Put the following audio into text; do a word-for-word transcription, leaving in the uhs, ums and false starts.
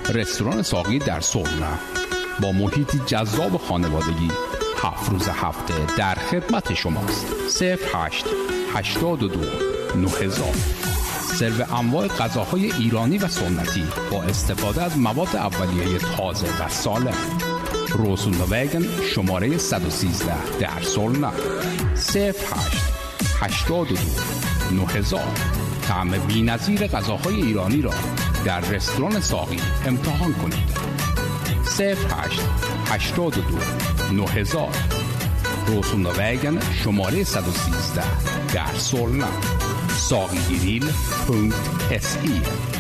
رستوران ساقی در سرنا با محیطی جذاب خانوادگی هفت روز هفته در خدمت شماست. صفر هشت هشتاد و دو نه هزار. سرو انواع غذاهای ایرانی و سنتی با استفاده از مواد اولیه تازه و سالم. روسوندووگن شماره صد و سیزده در سرنا. صفر هشت هشتاد و دو نه هزار. طعم بی‌نظیر غذاهای ایرانی را در رستوران ساقی امتحان کنید. صفر هشت هشتاد و دو نه هزار. روسوندووگن شماره صد و سیزده در سرنا. ساقی گریل پونکت اس ای